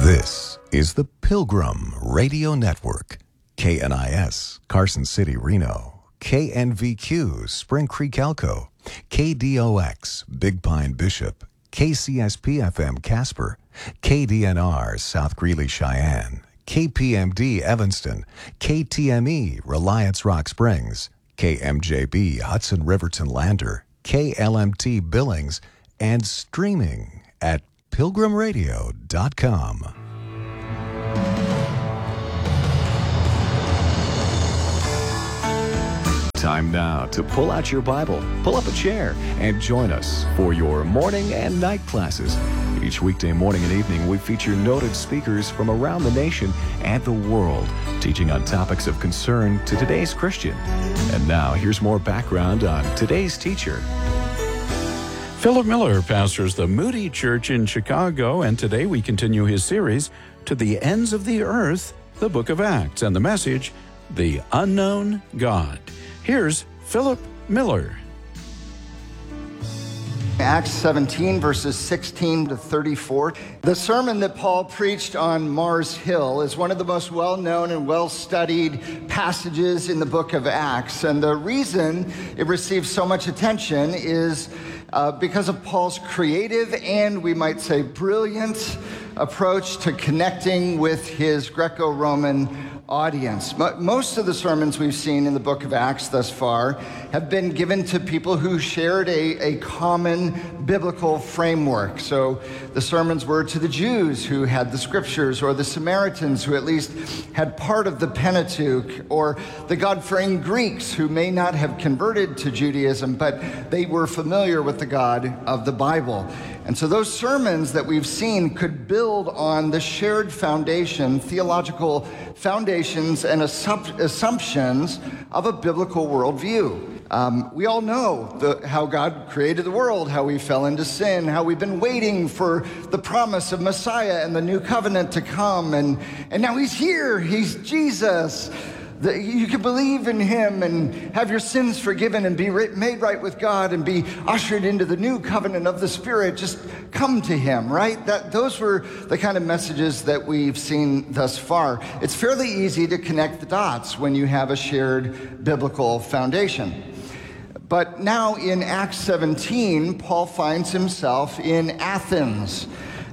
This is the Pilgrim Radio Network. KNIS, Carson City, Reno. KNVQ, Spring Creek, Elko. KDOX, Big Pine, Bishop. KCSP-FM, Casper. KDNR, South Greeley, Cheyenne. KPMD, Evanston. KTME, Reliance Rock Springs. KMJB, Hudson Riverton Lander. KLMT, Billings. And streaming at pilgrimradio.com. Time now to pull out your Bible, pull up a chair, and join us for your morning and night classes. Each weekday morning and evening, we feature noted speakers from around the nation and the world, teaching on topics of concern to today's Christian. And now, here's more background on today's teacher. Philip Miller pastors the Moody Church in Chicago, and today we continue his series, To the Ends of the Earth, the Book of Acts, and the message, The Unknown God. Here's Philip Miller. Acts 17, verses 16 to 34. The sermon that Paul preached on Mars Hill is one of the most well-known and well-studied passages in the book of Acts. And the reason it receives so much attention is because of Paul's creative and, we might say, brilliant approach to connecting with his Greco-Roman audience. Most of the sermons we've seen in the book of Acts thus far have been given to people who shared a common biblical framework. So the sermons were to the Jews who had the scriptures, or the Samaritans who at least had part of the Pentateuch, or the God-fearing Greeks who may not have converted to Judaism, but they were familiar with the God of the Bible. And so those sermons that we've seen could build on the shared foundation, theological foundations and assumptions of a biblical worldview. We all know how God created the world, how we fell into sin, how we've been waiting for the promise of Messiah and the new covenant to come. And now he's here. He's Jesus. You can believe in him and have your sins forgiven and be made right with God and be ushered into the new covenant of the Spirit. Just come to him, right? Those were the kind of messages that we've seen thus far. It's fairly easy to connect the dots when you have a shared biblical foundation. But now in Acts 17, Paul finds himself in Athens,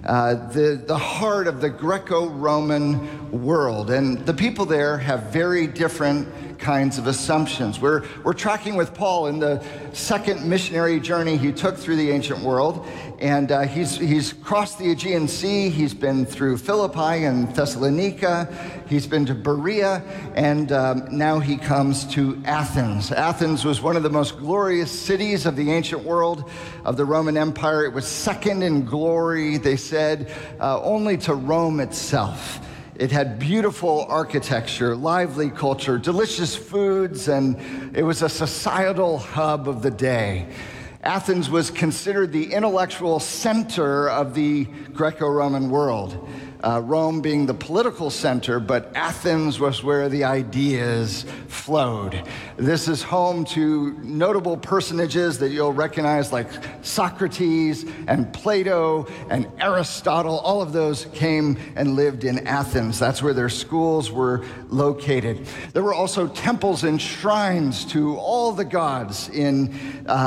the heart of the Greco-Roman world. And the people there have very different kinds of assumptions. We're tracking with Paul in the second missionary journey he took through the ancient world. And he's crossed the Aegean Sea. He's been through Philippi and Thessalonica. He's been to Berea. And now he comes to Athens. Athens was one of the most glorious cities of the ancient world, of the Roman Empire. It was second in glory, they said, only to Rome itself. It had beautiful architecture, lively culture, delicious foods, and it was a societal hub of the day. Athens was considered the intellectual center of the Greco-Roman world. Rome being the political center, but Athens was where the ideas flowed. This is home to notable personages that you'll recognize, like Socrates and Plato and Aristotle. All of those came and lived in Athens. That's where their schools were located. There were also temples and shrines to all the gods in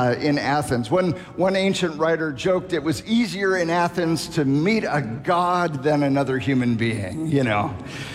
Athens. One ancient writer joked it was easier in Athens to meet a god than another human being, you know.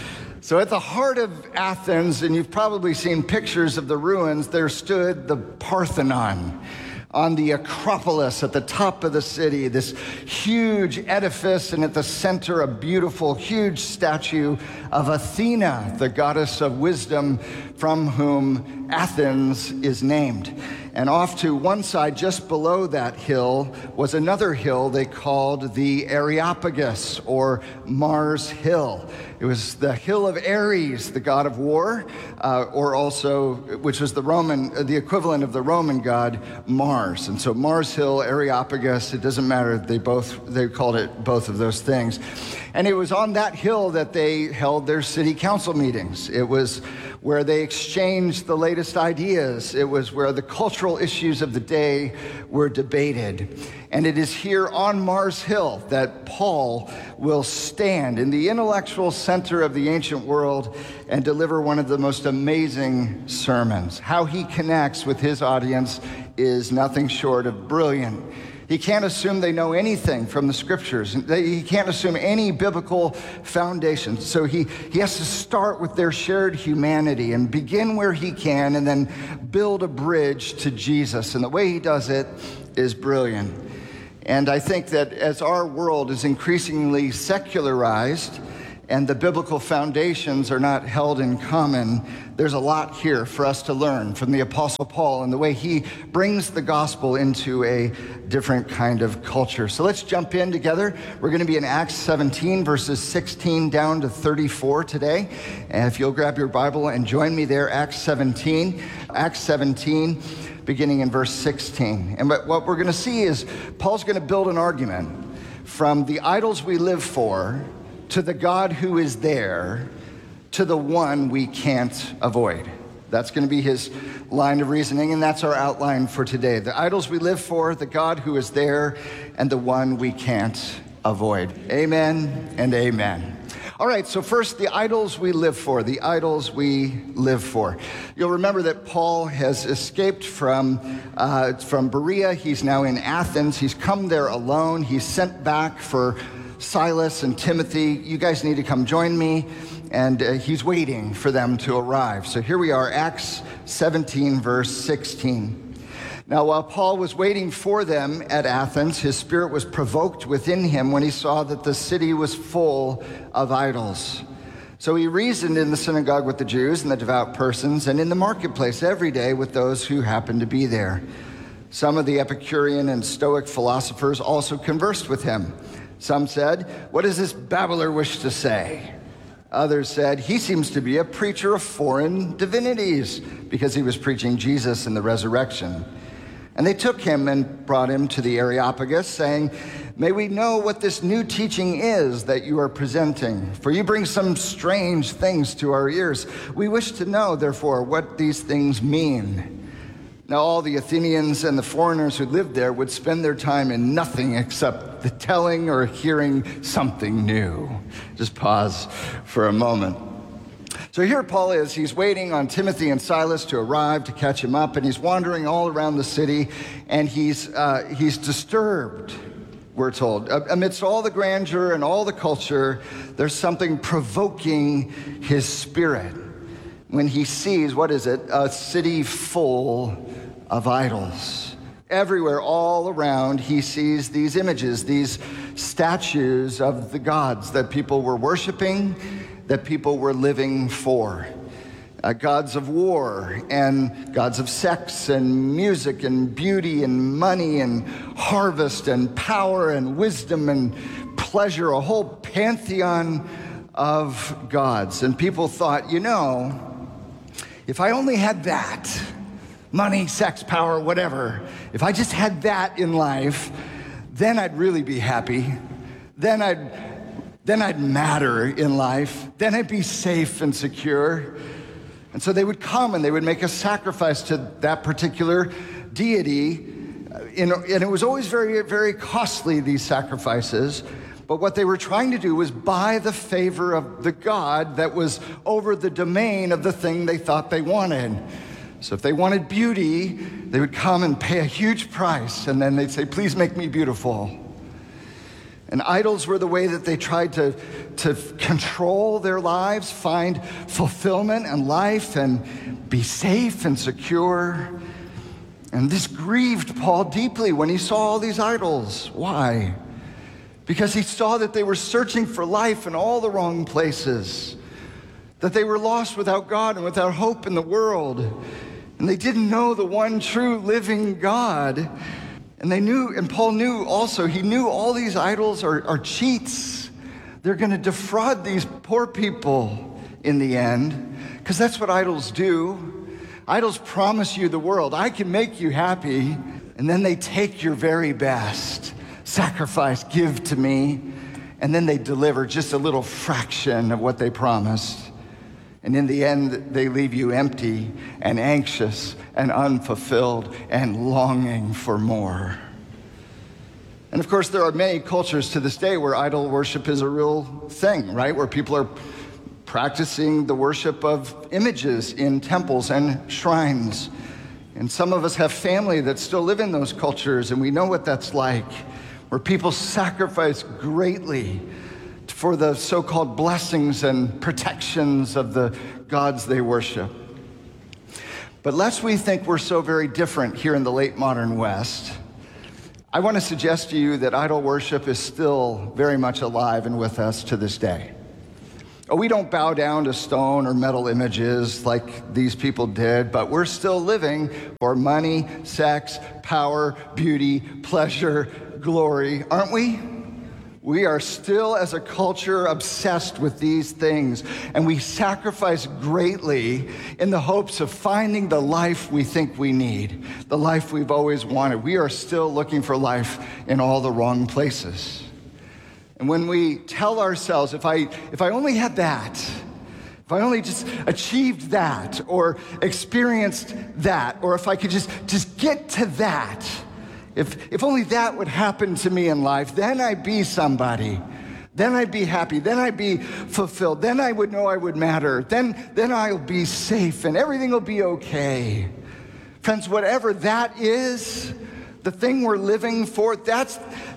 So at the heart of Athens, and you've probably seen pictures of the ruins, there stood the Parthenon on the Acropolis at the top of the city, this huge edifice, and at the center, a beautiful, huge statue of Athena, the goddess of wisdom, from whom Athens is named. And off to one side, just below that hill, was another hill they called the Areopagus, or Mars Hill. It was the hill of Ares, the god of war, or also, which was the equivalent of the Roman god Mars. And so Mars Hill, Areopagus, it doesn't matter. They called it both of those things. And it was on that hill that they held their city council meetings. It was where they exchanged the latest ideas. It was where the cultural cultural issues of the day were debated. And it is here on Mars Hill that Paul will stand in the intellectual center of the ancient world and deliver one of the most amazing sermons. How he connects with his audience is nothing short of brilliant. He can't assume they know anything from the scriptures. He can't assume any biblical foundation. So he has to start with their shared humanity and begin where he can and then build a bridge to Jesus. And the way he does it is brilliant. And I think that as our world is increasingly secularized and the biblical foundations are not held in common, there's a lot here for us to learn from the Apostle Paul and the way he brings the gospel into a different kind of culture. So let's jump in together. We're going to be in Acts 17, verses 16 down to 34 today. And if you'll grab your Bible and join me there, Acts 17, beginning in verse 16. And what we're going to see is Paul's going to build an argument from the idols we live for to the God who is there, to the one we can't avoid. That's going to be his line of reasoning, and that's our outline for today. The idols we live for, the God who is there, and the one we can't avoid. Amen and amen. All right, so first, the idols we live for, the idols we live for. You'll remember that Paul has escaped from Berea. He's now in Athens. He's come there alone. He's sent back for Silas and Timothy. You guys need to come join me. And he's waiting for them to arrive. So here we are, Acts 17, verse 16. Now, while Paul was waiting for them at Athens, his spirit was provoked within him when he saw that the city was full of idols. So he reasoned in the synagogue with the Jews and the devout persons, and in the marketplace every day with those who happened to be there. Some of the Epicurean and Stoic philosophers also conversed with him. Some said, "What does this babbler wish to say?" Others said, "He seems to be a preacher of foreign divinities," because he was preaching Jesus and the resurrection. And they took him and brought him to the Areopagus, saying, "May we know what this new teaching is that you are presenting? For you bring some strange things to our ears. We wish to know, therefore, what these things mean." Now, all the Athenians and the foreigners who lived there would spend their time in nothing except the telling or hearing something new. Just pause for a moment. So here Paul is. He's waiting on Timothy and Silas to arrive to catch him up, and he's wandering all around the city, and he's disturbed, we're told. Amidst all the grandeur and all the culture, there's something provoking his spirit when he sees, what is it? A city full of idols. Everywhere, all around, he sees these images, these statues of the gods that people were worshiping, that people were living for. Gods of war and gods of sex and music and beauty and money and harvest and power and wisdom and pleasure, a whole pantheon of gods. And people thought, if I only had that, money, sex, power, whatever, if I just had that in life, then I'd really be happy. Then I'd matter in life. Then I'd be safe and secure. And so they would come and they would make a sacrifice to that particular deity. And it was always very, very costly, these sacrifices. But what they were trying to do was buy the favor of the God that was over the domain of the thing they thought they wanted. So if they wanted beauty, they would come and pay a huge price, and then they'd say, "Please make me beautiful." And idols were the way that they tried to control their lives, find fulfillment and life, and be safe and secure. And this grieved Paul deeply when he saw all these idols. Why? Because he saw that they were searching for life in all the wrong places, that they were lost without God and without hope in the world. And they didn't know the one true living God. And Paul knew also, he knew all these idols are cheats. They're going to defraud these poor people in the end, because that's what idols do. Idols promise you the world. I can make you happy. And then they take your very best. Sacrifice, give to me. And then they deliver just a little fraction of what they promised. And in the end, they leave you empty and anxious and unfulfilled and longing for more. And of course, there are many cultures to this day where idol worship is a real thing, right? Where people are practicing the worship of images in temples and shrines. And some of us have family that still live in those cultures, and we know what that's like, where people sacrifice greatly for the so-called blessings and protections of the gods they worship. But lest we think we're so very different here in the late modern West, I want to suggest to you that idol worship is still very much alive and with us to this day. We don't bow down to stone or metal images like these people did, but we're still living for money, sex, power, beauty, pleasure, glory, aren't we? We are still, as a culture, obsessed with these things, and we sacrifice greatly in the hopes of finding the life we think we need, the life we've always wanted. We are still looking for life in all the wrong places. And when we tell ourselves, if I only had that, if I only just achieved that, or experienced that, or if I could just get to that, if only that would happen to me in life, then I'd be somebody. Then I'd be happy. Then I'd be fulfilled. Then I would know I would matter. Then I'll be safe and everything will be okay. Friends, whatever that is, the thing we're living for, that's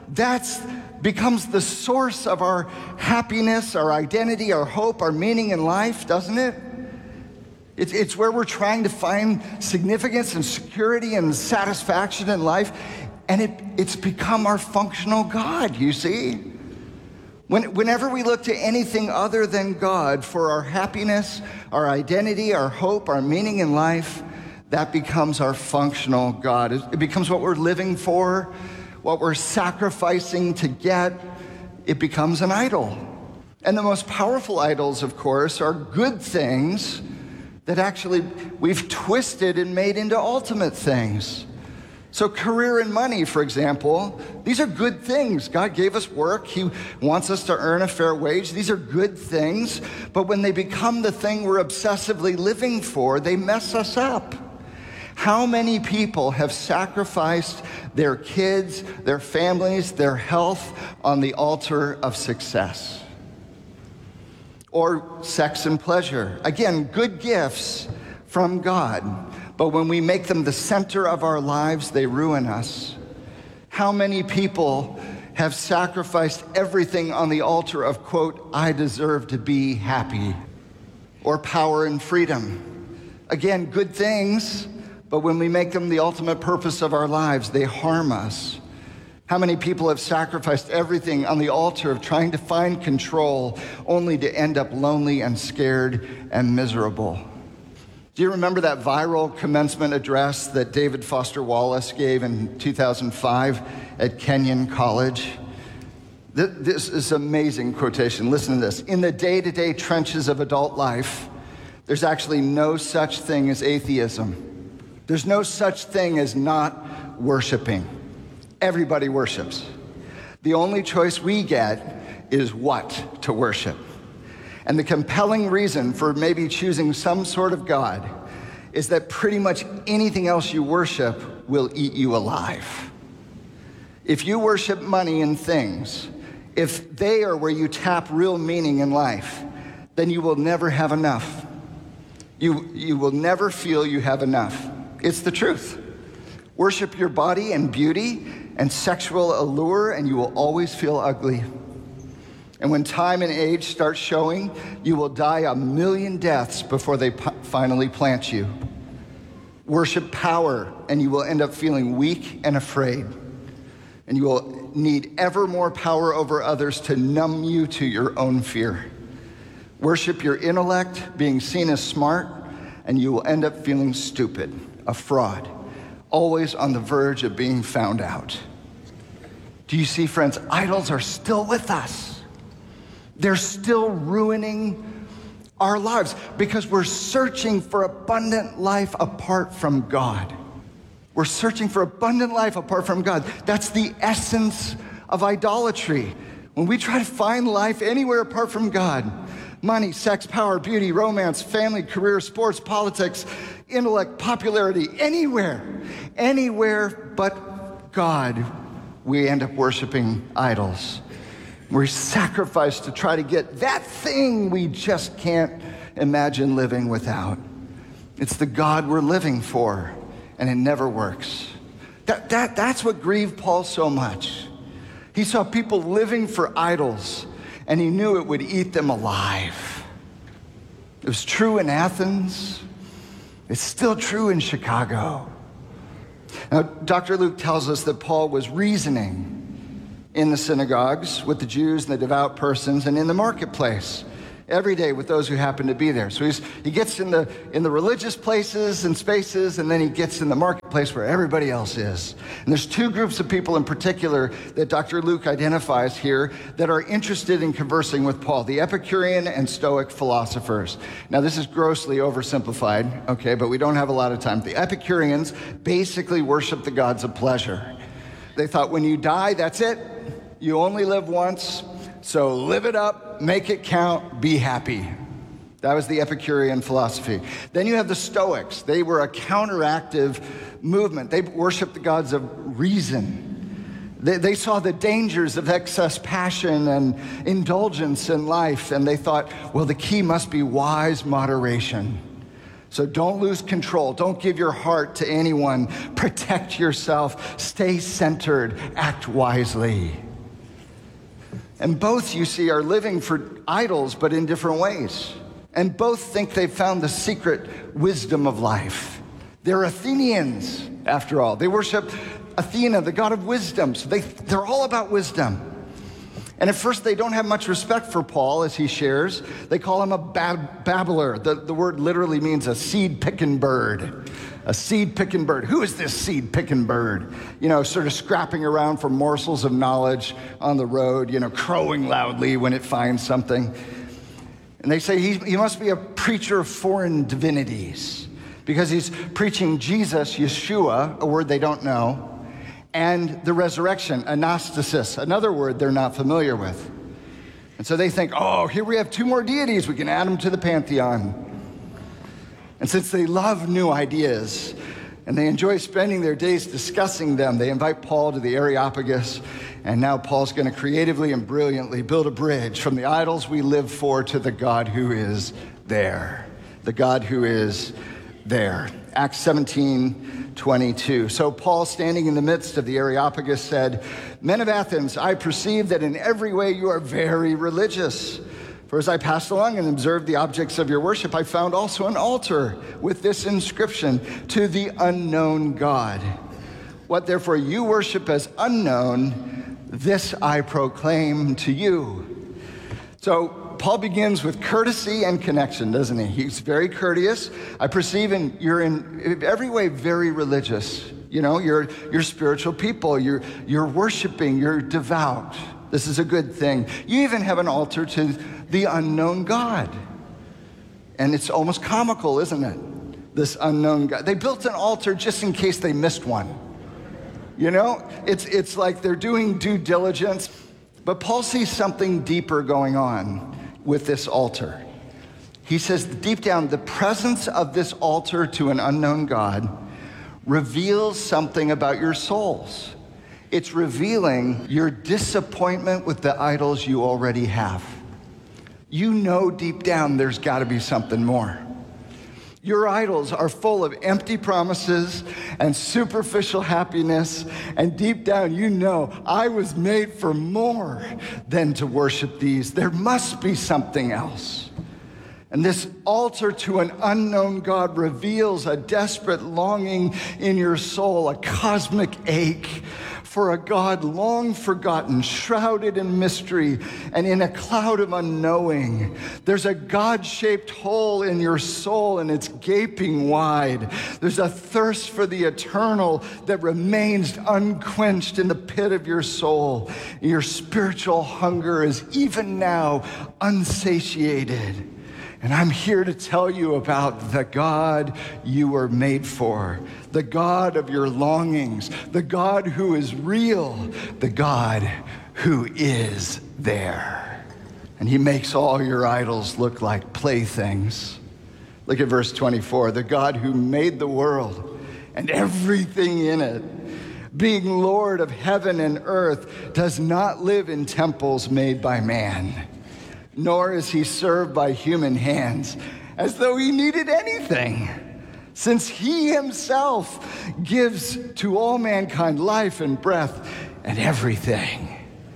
becomes the source of our happiness, our identity, our hope, our meaning in life, doesn't it? It's where we're trying to find significance and security and satisfaction in life, and it's become our functional God, you see? Whenever we look to anything other than God for our happiness, our identity, our hope, our meaning in life, that becomes our functional God. It becomes what we're living for, what we're sacrificing to get. It becomes an idol. And the most powerful idols, of course, are good things that actually we've twisted and made into ultimate things. So career and money, for example, these are good things. God gave us work. He wants us to earn a fair wage. These are good things. But when they become the thing we're obsessively living for, they mess us up. How many people have sacrificed their kids, their families, their health on the altar of success? Or sex and pleasure. Again, good gifts from God, but when we make them the center of our lives, they ruin us. How many people have sacrificed everything on the altar of, quote, I deserve to be happy, or power and freedom? Again, good things, but when we make them the ultimate purpose of our lives, they harm us. How many people have sacrificed everything on the altar of trying to find control, only to end up lonely and scared and miserable? Do you remember that viral commencement address that David Foster Wallace gave in 2005 at Kenyon College? This is an amazing quotation. Listen to this. In the day-to-day trenches of adult life, there's actually no such thing as atheism. There's no such thing as not worshiping. Everybody worships. The only choice we get is what to worship. And the compelling reason for maybe choosing some sort of God is that pretty much anything else you worship will eat you alive. If you worship money and things, if they are where you tap real meaning in life, then you will never have enough. You will never feel you have enough. It's the truth. Worship your body and beauty and sexual allure, and you will always feel ugly. And when time and age start showing, you will die 1,000,000 deaths before they finally plant you. Worship power, and you will end up feeling weak and afraid. And you will need ever more power over others to numb you to your own fear. Worship your intellect, being seen as smart, and you will end up feeling stupid, a fraud, always on the verge of being found out. Do you see, friends? Idols are still with us. They're still ruining our lives because we're searching for abundant life apart from God. We're searching for abundant life apart from God. That's the essence of idolatry. When we try to find life anywhere apart from God, money, sex, power, beauty, romance, family, career, sports, politics, intellect, popularity, anywhere but God, we end up worshiping idols. We sacrifice to try to get that thing we just can't imagine living without. It's the God we're living for, and it never works. That's what grieved Paul so much. He saw people living for idols, and he knew it would eat them alive. It was true in Athens. It's still true in Chicago. Now, Dr. Luke tells us that Paul was reasoning in the synagogues with the Jews and the devout persons, and in the marketplace every day with those who happen to be there. So he gets in the religious places and spaces, and then he gets in the marketplace where everybody else is. And there's two groups of people in particular that Dr. Luke identifies here that are interested in conversing with Paul: the Epicurean and Stoic philosophers. Now, this is grossly oversimplified, okay, but we don't have a lot of time. The Epicureans basically worship the gods of pleasure. They thought when you die, that's it. You only live once, so live it up, make it count, be happy. That was the Epicurean philosophy. Then you have the Stoics. They were a counteractive movement. They worshiped the gods of reason. They saw the dangers of excess passion and indulgence in life, and they thought, well, the key must be wise moderation. So don't lose control. Don't give your heart to anyone. Protect yourself. Stay centered. Act wisely. And both, you see, are living for idols, but in different ways. And both think they've found the secret wisdom of life. They're Athenians, after all. They worship Athena, the god of wisdom. So they're all about wisdom. And at first, they don't have much respect for Paul, as he shares. They call him a babbler. The word literally means a seed-picking bird. A seed-picking bird. Who is this seed-picking bird? You know, sort of scrapping around for morsels of knowledge on the road, you know, crowing loudly when it finds something. And they say he must be a preacher of foreign divinities because he's preaching Jesus, Yeshua, a word they don't know, and the resurrection, anastasis, another word they're not familiar with. And so they think, oh, here we have two more deities. We can add them to the pantheon. And since they love new ideas and they enjoy spending their days discussing them, they invite Paul to the Areopagus. And now Paul's going to creatively and brilliantly build a bridge from the idols we live for to the God who is there. The God who is there. Acts 17:22. So Paul, standing in the midst of the Areopagus, said, "Men of Athens, I perceive that in every way you are very religious. For as I passed along and observed the objects of your worship, I found also an altar with this inscription, 'To the unknown God.' What therefore you worship as unknown, this I proclaim to you." So Paul begins with courtesy and connection, doesn't he? He's very courteous. I perceive you're in every way very religious. You know, you're spiritual people. You're worshiping. You're devout. This is a good thing. You even have an altar to the unknown God. And it's almost comical, isn't it? This unknown God. They built an altar just in case they missed one. You know, it's like they're doing due diligence. But Paul sees something deeper going on with this altar. He says, deep down, the presence of this altar to an unknown God reveals something about your souls. It's revealing your disappointment with the idols you already have. You know deep down there's got to be something more. Your idols are full of empty promises and superficial happiness, and deep down you know, I was made for more than to worship these. There must be something else. And this altar to an unknown God reveals a desperate longing in your soul, a cosmic ache for a God long forgotten, shrouded in mystery and in a cloud of unknowing. There's a God-shaped hole in your soul and it's gaping wide. There's a thirst for the eternal that remains unquenched in the pit of your soul. Your spiritual hunger is even now unsatiated. And I'm here to tell you about the God you were made for, the God of your longings, the God who is real, the God who is there. And he makes all your idols look like playthings. Look at verse 24. The God who made the world and everything in it, being Lord of heaven and earth, does not live in temples made by man, nor is he served by human hands, as though he needed anything, since he himself gives to all mankind life and breath and everything.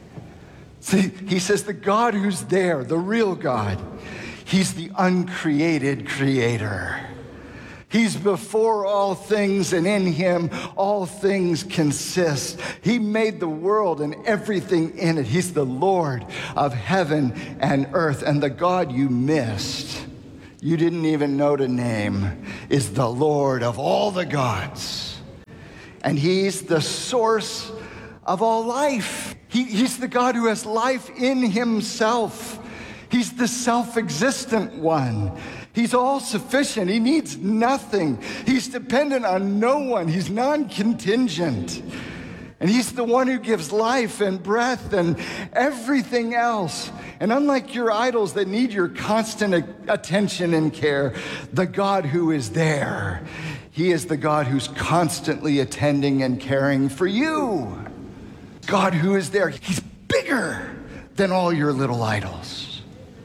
See, he says the God who's there, the real God, he's the uncreated creator. He's before all things, and in him all things consist. He made the world and everything in it. He's the Lord of heaven and earth. And the God you missed, you didn't even know to name, is the Lord of all the gods. And he's the source of all life. He's the God who has life in himself. He's the self-existent one. He's all-sufficient. He needs nothing. He's dependent on no one. He's non-contingent. And he's the one who gives life and breath and everything else. And unlike your idols that need your constant attention and care, the God who is there, he is the God who's constantly attending and caring for you. God who is there, he's bigger than all your little idols.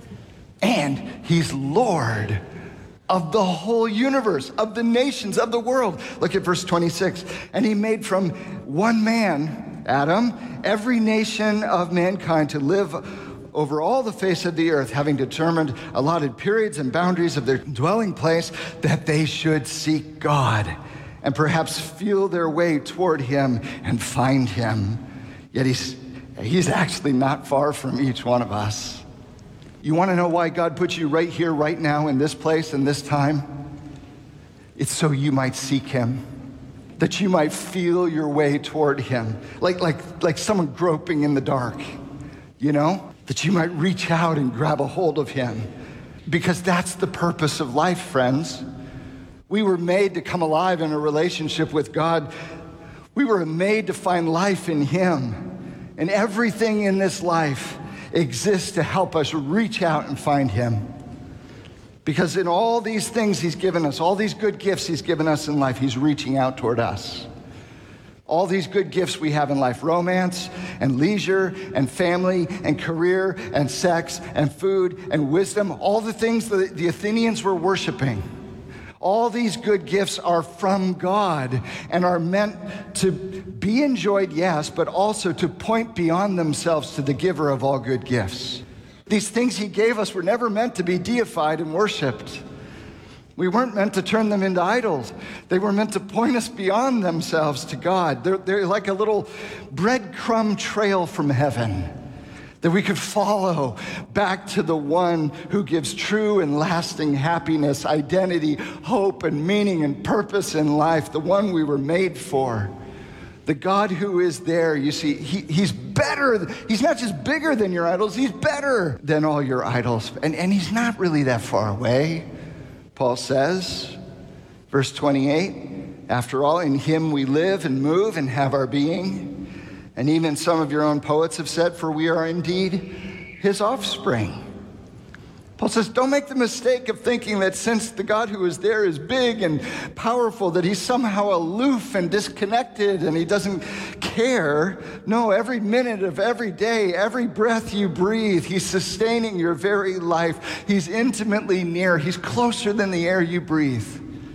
And he's Lord of the whole universe, of the nations, of the world. Look at verse 26. And he made from one man, Adam, every nation of mankind to live over all the face of the earth, having determined allotted periods and boundaries of their dwelling place, that they should seek God and perhaps feel their way toward him and find him. Yet he's actually not far from each one of us. You want to know why God put you right here, right now, in this place, in this time? It's so you might seek him, that you might feel your way toward him, like someone groping in the dark, you know? That you might reach out and grab a hold of him, because that's the purpose of life, friends. We were made to come alive in a relationship with God. We were made to find life in him, and everything in this life exists to help us reach out and find him. Because in all these things he's given us, all these good gifts he's given us in life, he's reaching out toward us. All these good gifts we have in life, romance and leisure and family and career and sex and food and wisdom, all the things that the Athenians were worshiping, all these good gifts are from God and are meant to be enjoyed, yes, but also to point beyond themselves to the giver of all good gifts. These things he gave us were never meant to be deified and worshiped. We weren't meant to turn them into idols. They were meant to point us beyond themselves to God. They're like a little breadcrumb trail from heaven that we could follow back to the one who gives true and lasting happiness, identity, hope, and meaning and purpose in life, the one we were made for. The God who is there, you see, he's better. He's not just bigger than your idols, he's better than all your idols. And he's not really that far away. Paul says, verse 28, after all, in him we live and move and have our being. And even some of your own poets have said, for we are indeed his offspring. Paul says, don't make the mistake of thinking that since the God who is there is big and powerful, that he's somehow aloof and disconnected and he doesn't care. No, every minute of every day, every breath you breathe, he's sustaining your very life. He's intimately near. He's closer than the air you breathe.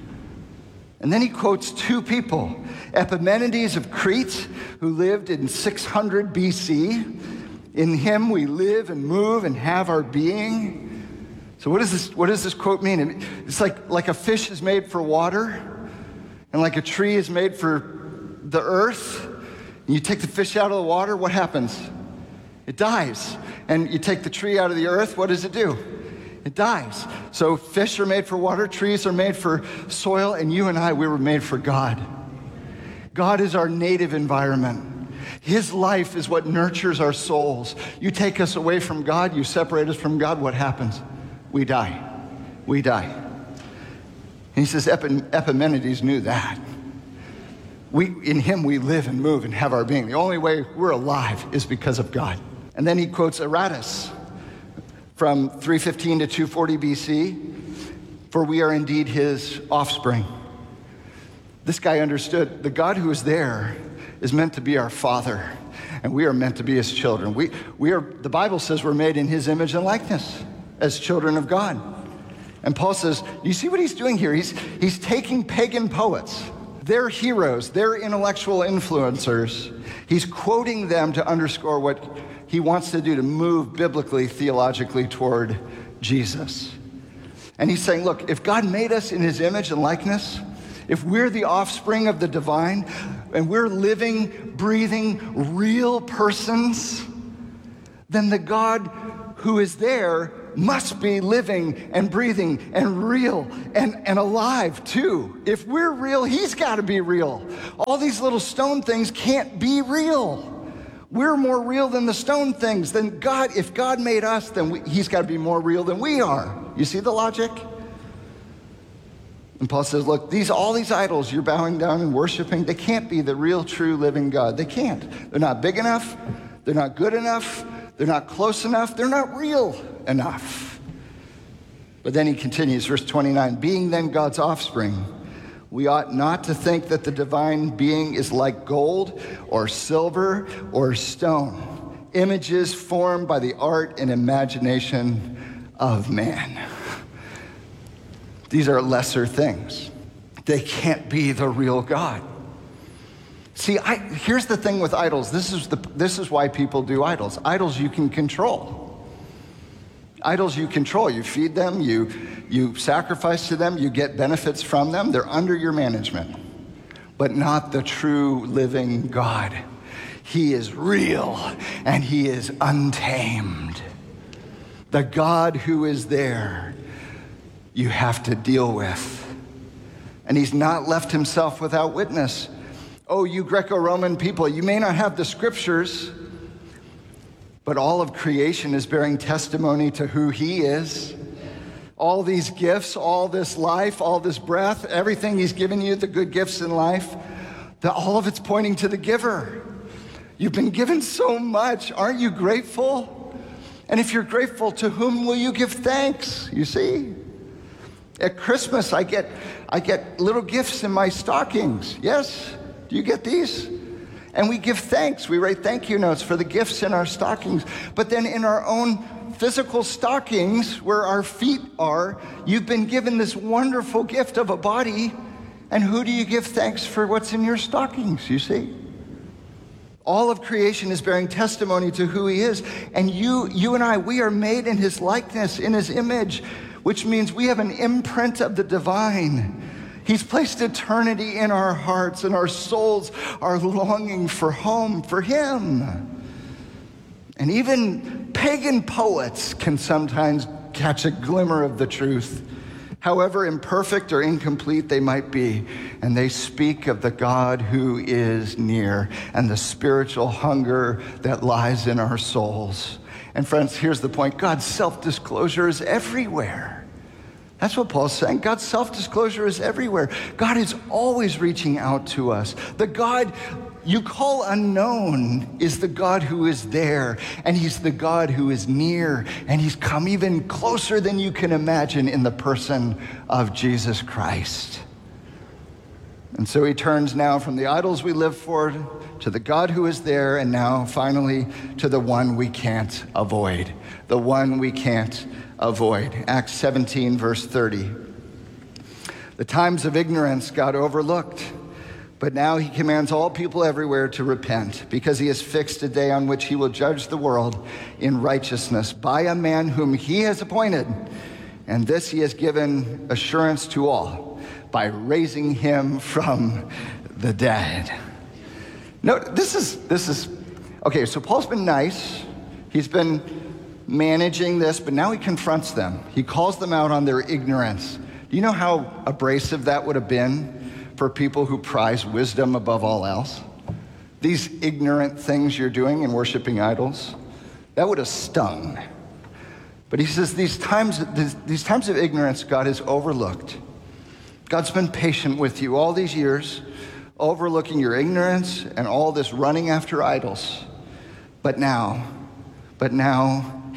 And then he quotes two people, Epimenides of Crete, who lived in 600 BC. In him we live and move and have our being. So what does this quote mean? It's like a fish is made for water, and like a tree is made for the earth. And you take the fish out of the water, what happens? It dies. And you take the tree out of the earth, what does it do? It dies. So fish are made for water, trees are made for soil, and you and I, we were made for God. God is our native environment. His life is what nurtures our souls. You take us away from God, you separate us from God, what happens? We die. We die. And he says Epimenides knew that. In him we live and move and have our being. The only way we're alive is because of God. And then he quotes Aratus, from 315 to 240 BC, for we are indeed his offspring. This guy understood the God who is there is meant to be our Father, and we are meant to be his children. We are, the Bible says we're made in his image and likeness as children of God. And Paul says, you see what he's doing here? He's taking pagan poets, their heroes, their intellectual influencers. He's quoting them to underscore what he wants to do to move biblically, theologically toward Jesus. And he's saying, look, if God made us in his image and likeness, if we're the offspring of the divine, and we're living, breathing, real persons, then the God who is there must be living and breathing and real and alive too. If we're real, he's got to be real. All these little stone things can't be real. We're more real than the stone things. Then God, if God made us, then he's got to be more real than we are. You see the logic? And Paul says, look, all these idols you're bowing down and worshiping, they can't be the real, true, living God. They can't. They're not big enough. They're not good enough. They're not close enough. They're not real enough. But then he continues, verse 29, being then God's offspring, we ought not to think that the divine being is like gold or silver or stone, images formed by the art and imagination of man. These are lesser things. They can't be the real God. See, here's the thing with idols. This is why people do idols. Idols you can control. Idols you control. You feed them, you sacrifice to them, you get benefits from them. They're under your management, but not the true living God. He is real and he is untamed. The God who is there, you have to deal with. And he's not left himself without witness. Oh, you Greco-Roman people, you may not have the scriptures, but all of creation is bearing testimony to who he is. All these gifts, all this life, all this breath, everything he's given you, the good gifts in life, all of it's pointing to the giver. You've been given so much. Aren't you grateful? And if you're grateful, to whom will you give thanks? You see? At Christmas, I get little gifts in my stockings. Yes? Do you get these? And we give thanks. We write thank you notes for the gifts in our stockings. But then in our own physical stockings, where our feet are, you've been given this wonderful gift of a body. And who do you give thanks for what's in your stockings, you see? All of creation is bearing testimony to who he is. And you and I, we are made in his likeness, in his image, which means we have an imprint of the divine. He's placed eternity in our hearts, and our souls are longing for home, for him. And even pagan poets can sometimes catch a glimmer of the truth, however imperfect or incomplete they might be. And they speak of the God who is near and the spiritual hunger that lies in our souls. And friends, here's the point. God's self-disclosure is everywhere. That's what Paul's saying. God's self-disclosure is everywhere. God is always reaching out to us. The God you call unknown is the God who is there, and he's the God who is near, and he's come even closer than you can imagine in the person of Jesus Christ. And so he turns now from the idols we live for to the God who is there, and now finally to the one we can't avoid. The one we can't avoid. Acts 17, verse 30. The times of ignorance God overlooked, but now he commands all people everywhere to repent, because he has fixed a day on which he will judge the world in righteousness by a man whom he has appointed. And this he has given assurance to all by raising him from the dead. No, this is okay. So Paul's been nice. He's been managing this, but now he confronts them. He calls them out on their ignorance. Do you know how abrasive that would have been for people who prize wisdom above all else? These ignorant things you're doing in worshiping idols, that would have stung. But he says these times of ignorance God has overlooked. God's been patient with you all these years, overlooking your ignorance and all this running after idols. But now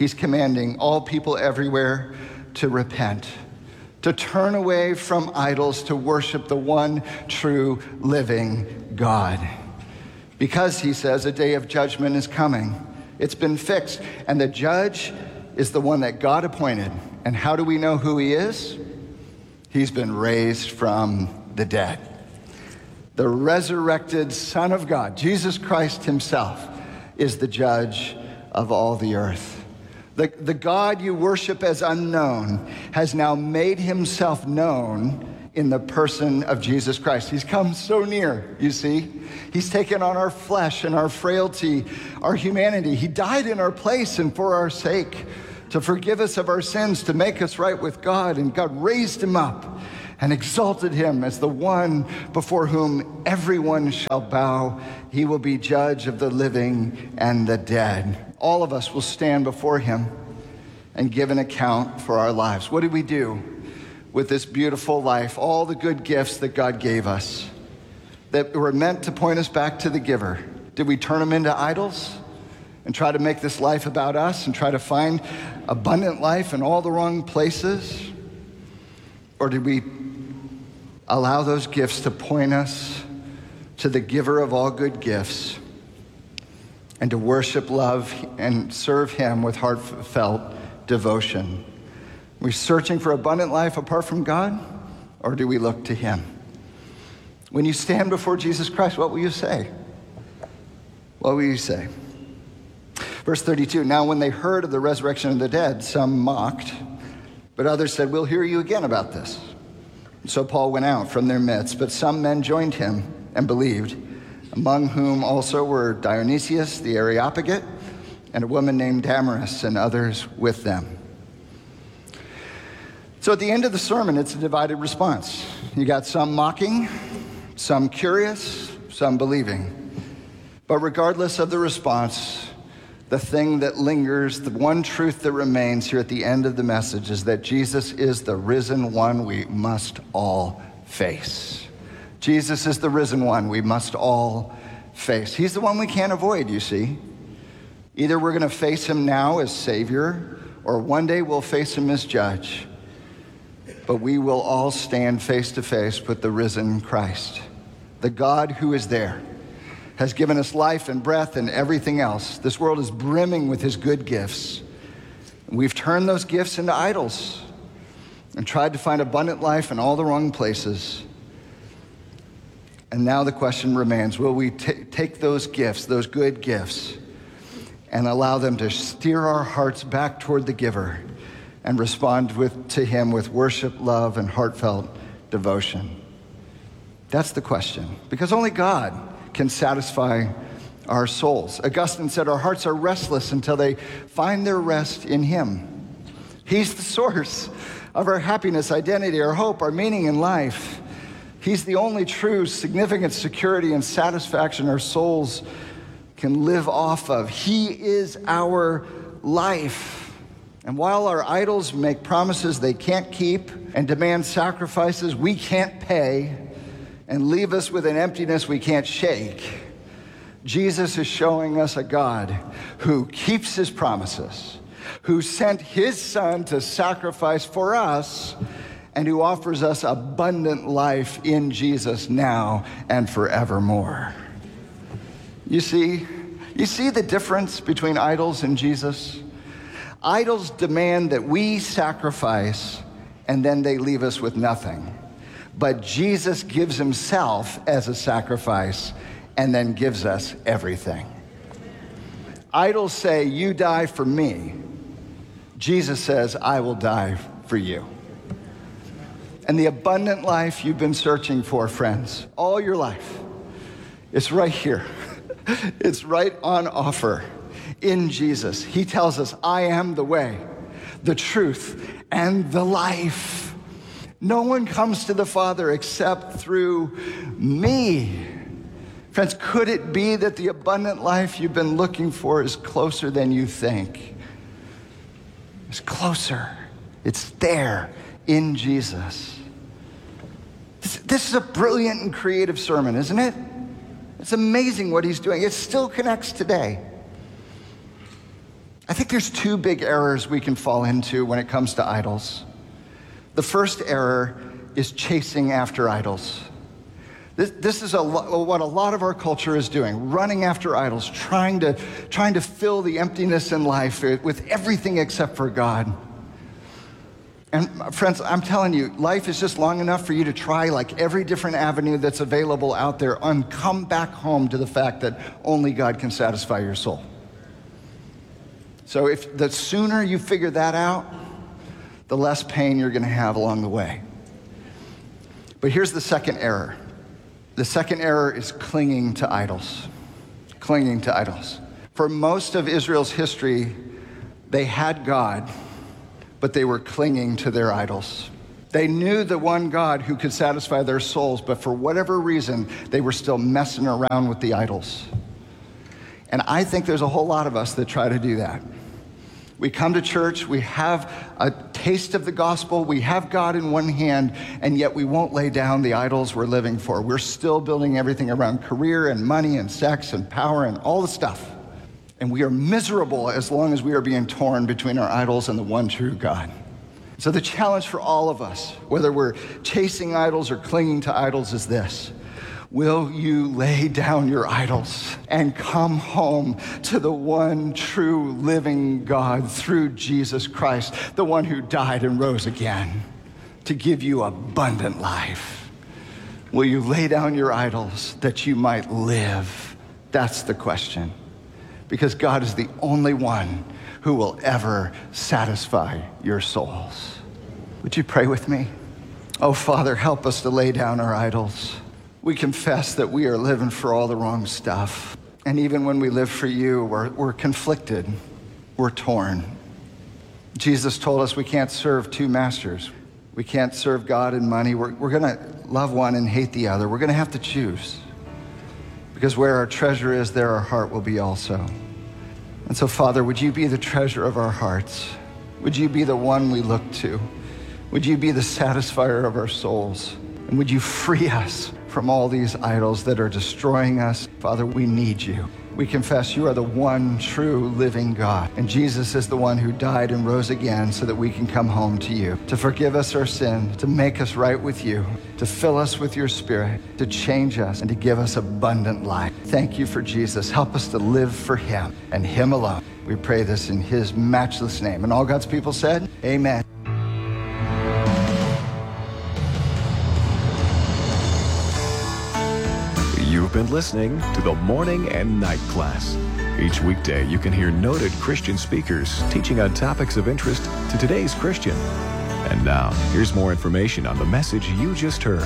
he's commanding all people everywhere to repent, to turn away from idols, to worship the one true living God. Because, he says, a day of judgment is coming. It's been fixed, and the judge is the one that God appointed. And how do we know who he is? He's been raised from the dead. The resurrected Son of God, Jesus Christ himself, is the judge of all the earth. The God you worship as unknown has now made himself known in the person of Jesus Christ. He's come so near, you see. He's taken on our flesh and our frailty, our humanity. He died in our place and for our sake, to forgive us of our sins, to make us right with God. And God raised him up and exalted him as the one before whom everyone shall bow. He will be judge of the living and the dead. All of us will stand before him and give an account for our lives. What did we do with this beautiful life, all the good gifts that God gave us that were meant to point us back to the giver? Did we turn them into idols and try to make this life about us and try to find abundant life in all the wrong places? Or did we allow those gifts to point us to the giver of all good gifts and to worship, love, and serve him with heartfelt devotion? Are we searching for abundant life apart from God, or do we look to him? When you stand before Jesus Christ, what will you say? What will you say? Verse 32, now when they heard of the resurrection of the dead, some mocked, but others said, we'll hear you again about this. So Paul went out from their midst, but some men joined him and believed, among whom also were Dionysius the Areopagite and a woman named Damaris, and others with them. So at the end of the sermon, it's a divided response. You got some mocking, some curious, some believing. But regardless of the response, the thing that lingers, the one truth that remains here at the end of the message is that Jesus is the risen one we must all face. Jesus is the risen one we must all face. He's the one we can't avoid, you see. Either we're going to face him now as Savior, or one day we'll face him as judge. But we will all stand face to face with the risen Christ. The God who is there has given us life and breath and everything else. This world is brimming with his good gifts. We've turned those gifts into idols and tried to find abundant life in all the wrong places. And now the question remains, will we take those gifts, those good gifts, and allow them to steer our hearts back toward the giver and respond to him with worship, love, and heartfelt devotion? That's the question, because only God can satisfy our souls. Augustine said our hearts are restless until they find their rest in him. He's the source of our happiness, identity, our hope, our meaning in life. He's the only true, significant security and satisfaction our souls can live off of. He is our life. And while our idols make promises they can't keep and demand sacrifices we can't pay and leave us with an emptiness we can't shake, Jesus is showing us a God who keeps his promises, who sent his son to sacrifice for us, and who offers us abundant life in Jesus now and forevermore. You see the difference between idols and Jesus? Idols demand that we sacrifice, and then they leave us with nothing. But Jesus gives himself as a sacrifice and then gives us everything. Idols say, you die for me. Jesus says, I will die for you. And the abundant life you've been searching for, friends, all your life, it's right here. It's right on offer in Jesus. He tells us, I am the way, the truth, and the life. No one comes to the Father except through me. Friends, could it be that the abundant life you've been looking for is closer than you think? It's closer. It's there in Jesus. This is a brilliant and creative sermon, isn't it? It's amazing what he's doing. It still connects today. I think there's two big errors we can fall into when it comes to idols. The first error is chasing after idols. This is what a lot of our culture is doing, running after idols, trying to fill the emptiness in life with everything except for God. And friends, I'm telling you, life is just long enough for you to try like every different avenue that's available out there and come back home to the fact that only God can satisfy your soul. So if the sooner you figure that out, the less pain you're going to have along the way. But here's the second error. The second error is clinging to idols. Clinging to idols. For most of Israel's history, they had God, but they were clinging to their idols. They knew the one God who could satisfy their souls, but for whatever reason, they were still messing around with the idols. And I think there's a whole lot of us that try to do that. We come to church, we have a taste of the gospel, we have God in one hand, and yet we won't lay down the idols we're living for. We're still building everything around career and money and sex and power and all the stuff. And we are miserable as long as we are being torn between our idols and the one true God. So the challenge for all of us, whether we're chasing idols or clinging to idols, is this. Will you lay down your idols and come home to the one true living God through Jesus Christ, the one who died and rose again to give you abundant life? Will you lay down your idols that you might live? That's the question. Because God is the only one who will ever satisfy your souls. Would you pray with me? Oh, Father, help us to lay down our idols. We confess that we are living for all the wrong stuff. And even when we live for you, we're conflicted. We're torn. Jesus told us we can't serve two masters. We can't serve God and money. We're going to love one and hate the other. We're going to have to choose. Because where our treasure is, there our heart will be also. And so, Father, would you be the treasure of our hearts? Would you be the one we look to? Would you be the satisfier of our souls? And would you free us from all these idols that are destroying us? Father, we need you. We confess you are the one true living God. And Jesus is the one who died and rose again so that we can come home to you, to forgive us our sin, to make us right with you, to fill us with your Spirit, to change us, and to give us abundant life. Thank you for Jesus. Help us to live for him and him alone. We pray this in his matchless name. And all God's people said, amen. You've been listening to the Morning and Night Class. Each weekday, you can hear noted Christian speakers teaching on topics of interest to today's Christian. And now, here's more information on the message you just heard.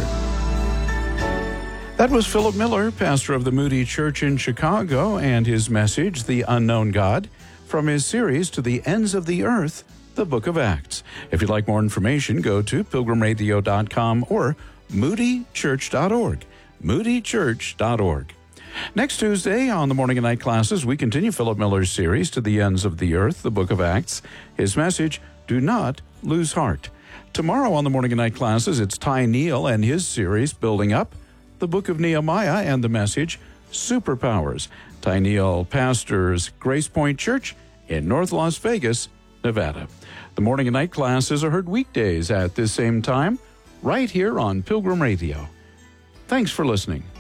That was Philip Miller, pastor of the Moody Church in Chicago, and his message, The Unknown God, from his series To the Ends of the Earth, the Book of Acts. If you'd like more information, go to pilgrimradio.com or moodychurch.org. moodychurch.org. Next Tuesday on the Morning and Night Classes, we continue Philip Miller's series To the Ends of the Earth, the Book of Acts. His message, Do Not Lose Heart. Tomorrow on the Morning and Night Classes, it's Ty Neal and his series, Building Up, the Book of Nehemiah, and the message, Superpowers. Ty Neal pastors Grace Point Church in North Las Vegas, Nevada. The Morning and Night Classes are heard weekdays at this same time, right here on Pilgrim Radio. Thanks for listening.